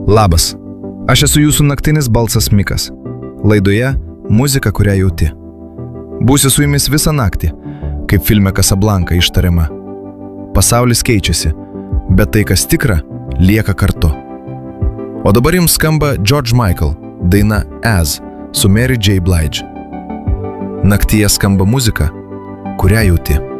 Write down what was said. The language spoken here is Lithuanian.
Labas, aš esu jūsų naktinis balsas Mikas. Laidoje muzika, kurią jauti. Būsiu su jumis visą naktį, kaip filme Casablanca ištariama. Pasaulis keičiasi, bet tai, kas tikra, lieka kartu. O dabar jums skamba George Michael, daina As su Mary J. Blige. Naktyje skamba muzika, kurią jauti.